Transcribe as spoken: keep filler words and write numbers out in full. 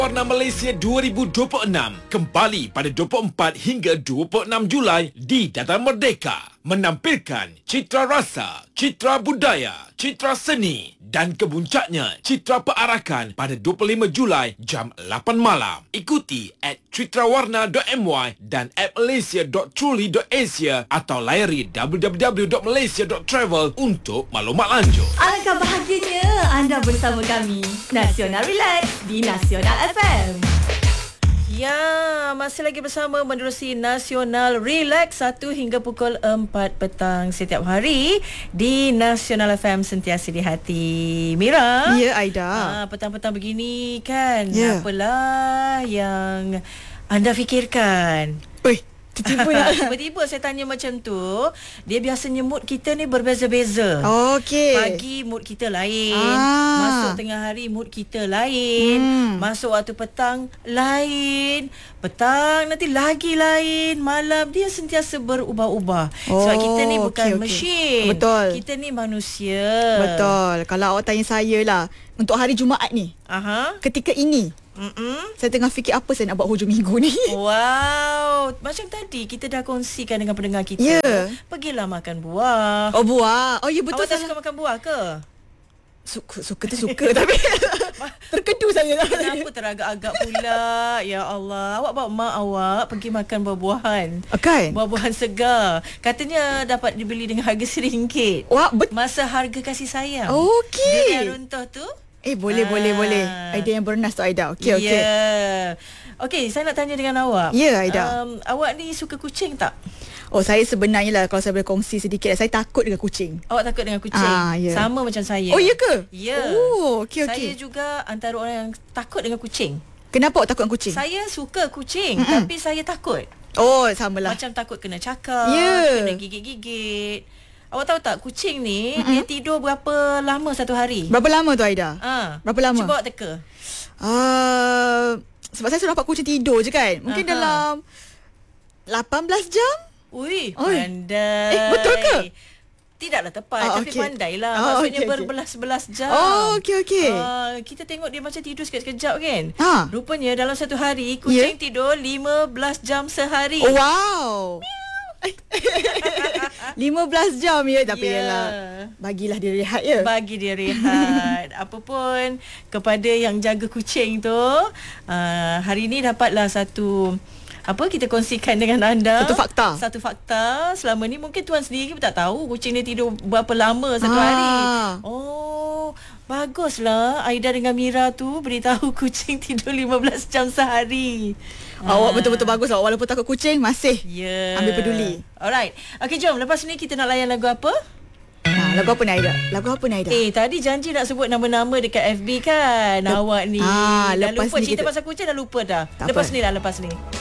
Warna Malaysia dua ribu dua puluh enam kembali pada dua puluh empat hingga dua puluh enam Julai di Dataran Merdeka, menampilkan citra rasa, citra budaya, citra seni dan kemuncaknya citra perarakan pada dua puluh lima Julai jam lapan malam. Ikuti at citrawarna dot my dan at malaysia dot truly dot asia atau layari w w w dot malaysia dot travel untuk maklumat lanjut. Alangkah bahagianya anda bersama kami Nasional Relax di Nasional F M. Ya, masih lagi bersama menerusi Nasional Relax satu hingga pukul empat petang setiap hari di Nasional F M, sentiasa di hati. Mira. Ya, Aida. Ah, petang-petang begini kan, ya. Apalah yang anda fikirkan? Oi, tiba-tiba Tiba-tiba saya tanya macam tu. Dia biasanya mood kita ni berbeza-beza. Okey. Pagi mood kita lain, Ah. masuk tengah hari mood kita lain, Hmm. masuk waktu petang lain, petang nanti lagi lain, malam dia sentiasa berubah-ubah. Oh, Sebab kita ni bukan okey, okey. mesin. Betul. Kita ni manusia. Betul. Kalau awak tanya saya lah, untuk hari Jumaat ni, Aha. ketika ini, Mm-mm. saya tengah fikir apa saya nak buat hujung minggu ni. Wow, macam tadi kita dah kongsikan dengan pendengar kita. Ya. Pergilah makan buah. Oh, buah. Oh, ya betul. Awak tak salah. suka makan buah ke? Suka, suka tu suka tapi terkedu saya. Kenapa teragak-agak pula? Ya Allah, awak bawa mak awak pergi makan buah-buahan. Kan? Buah-buahan segar. Katanya dapat dibeli dengan harga seringgit. Wah, betul. Masa harga kasih sayang. Okey. Dia dah runtuh tu. Eh, boleh, Ah. boleh, boleh. Idea yang bernas tu, Aida. Okey, okey. Ya. Okey, saya nak tanya dengan awak. Ya, Aida. Um, awak ni suka kucing tak? Oh, saya sebenarnya lah, kalau saya boleh kongsi sedikit, saya takut dengan kucing. Awak takut dengan kucing? Ah, ya. Sama macam saya. Oh, ya ke? Ya. Oh, okey, okey. Saya juga antara orang yang takut dengan kucing. Kenapa awak takut dengan kucing? Saya suka kucing, Mm-mm. tapi saya takut. Oh, samalah. Macam takut kena cakap, Ya. kena gigit-gigit. Awak tahu tak, kucing ni Mm-mm. dia tidur berapa lama satu hari? Berapa lama tu, Aida? Ha. Berapa lama? Cuba awak teka. Uh, sebab saya sudah dapat kucing tidur je kan. Mungkin Aha. dalam lapan belas jam. Ui, Oi. pandai. Eh, betul ke? Tidaklah tepat, Oh, tapi okey. pandailah. Oh, Maksudnya okey, okey. berbelas-belas jam. Oh, okey, okey. Uh, kita tengok dia macam tidur sekejap-sekejap kan. Ha. Rupanya dalam satu hari, kucing Ya? tidur lima belas jam sehari. Oh, wow. lima belas jam ya. Tapi Ya. yalah, bagilah dia rehat ya. Bagi dia rehat. Apapun kepada yang jaga kucing tu, uh, hari ni dapatlah satu apa kita kongsikan dengan anda. Satu fakta. Satu fakta. Selama ni mungkin tuan sendiri pun tak tahu kucing dia tidur berapa lama satu Ah. hari. Oh, baguslah Aida dengan Mira tu beritahu kucing tidur lima belas jam sehari. Awak betul-betul bagus awak. Walaupun takut kucing, masih Ya. ambil peduli. Alright. Okey, jom. Lepas ni kita nak layan lagu apa? Ha, lagu apa ni, Aida? Lagu apa ni, Aida? Eh, tadi janji nak sebut nama-nama dekat F B kan. Lep- Awak ni. Ah, dah lepas lupa ni cerita kita- pasal kucing, dah lupa dah. Tak lepas apa. ni lah, lepas ni.